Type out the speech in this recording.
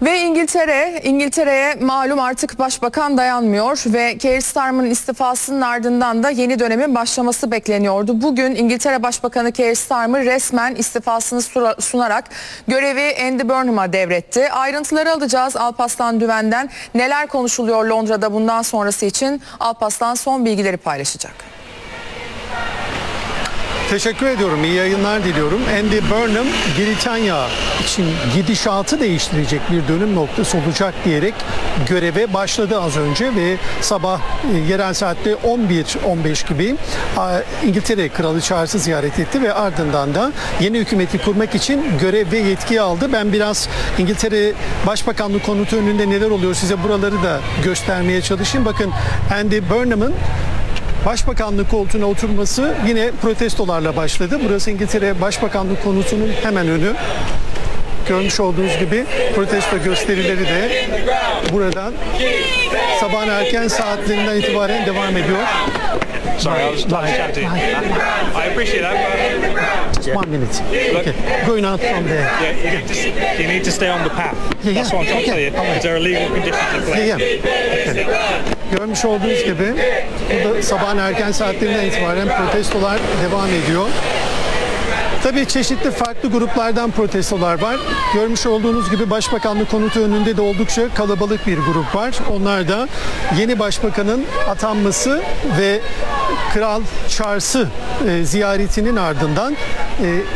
Ve İngiltere'ye malum artık başbakan dayanmıyor ve Keir Starmer'ın istifasının ardından da yeni dönemin başlaması bekleniyordu. Bugün İngiltere Başbakanı Keir Starmer resmen istifasını sunarak görevi Andy Burnham'a devretti. Ayrıntıları alacağız Alparslan Düven'den. Neler konuşuluyor Londra'da bundan sonrası için? Alparslan son bilgileri paylaşacak. Teşekkür ediyorum. İyi yayınlar diliyorum. Andy Burnham, Britanya için gidişatı değiştirecek bir dönüm noktası olacak diyerek göreve başladı az önce ve sabah yerel saatte 11:15 gibi İngiltere Kralı Charles'ı ziyaret etti ve ardından da yeni hükümeti kurmak için görev ve yetkiyi aldı. Ben biraz İngiltere Başbakanlığı konutu önünde neler oluyor size buraları da göstermeye çalışayım. Bakın Andy Burnham'ın Başbakanlık koltuğuna oturması yine protestolarla başladı. Burası İngiltere Başbakanlık konutunun hemen önü. Görmüş olduğunuz gibi protesto gösterileri de buradan sabahın erken saatlerinden itibaren devam ediyor. Sorry, I was shouting. I appreciate that. Just 1 minute. Okay. Going out from there. Yeah, you need to stay on the path. That's what I'm trying to tell you. Is there a legal condition to play? Okay. Görmüş olduğunuz gibi burada sabahın erken saatlerinden itibaren protestolar devam ediyor. Tabii çeşitli farklı gruplardan protestolar var. Görmüş olduğunuz gibi Başbakanlık konutu önünde de oldukça kalabalık bir grup var. Onlar da yeni başbakanın atanması ve Kral Charles'ı ziyaretinin ardından